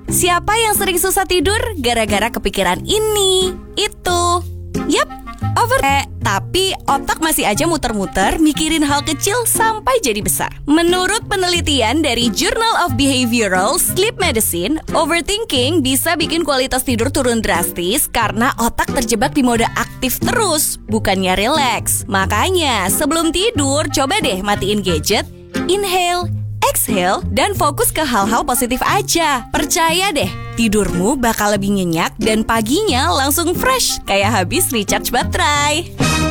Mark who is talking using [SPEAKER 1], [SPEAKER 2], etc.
[SPEAKER 1] Siapa yang sering susah tidur gara-gara kepikiran ini, itu? Yap, tapi otak masih aja muter-muter mikirin hal kecil sampai jadi besar. Menurut penelitian dari Journal of Behavioral Sleep Medicine, overthinking bisa bikin kualitas tidur turun drastis karena otak terjebak di mode aktif terus, bukannya relax. Makanya sebelum tidur, coba deh matiin gadget, inhale, exhale, dan fokus ke hal-hal positif aja. Percaya deh, tidurmu bakal lebih nyenyak dan paginya langsung fresh, kayak habis recharge baterai.